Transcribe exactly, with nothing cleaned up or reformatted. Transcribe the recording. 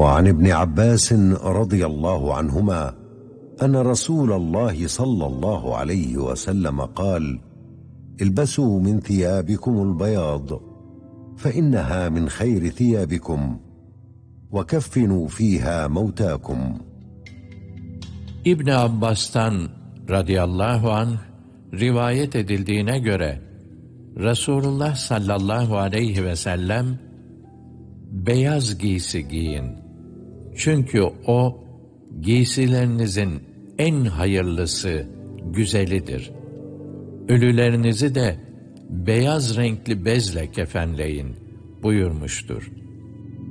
وعن ابن عباس رضي الله عنهما أن رسول الله صلى الله عليه وسلم قال: البسوا من ثيابكم البياض فإنها من خير ثيابكم وكفنوا فيها موتاكم. İbn Abbas'tan radıyallahu anh rivayet edildiğine göre Resulullah sallallahu aleyhi ve sellem beyaz giysi giyin. Çünkü o giysilerinizin en hayırlısı, güzelidir. Ölülerinizi de beyaz renkli bezle kefenleyin buyurmuştur.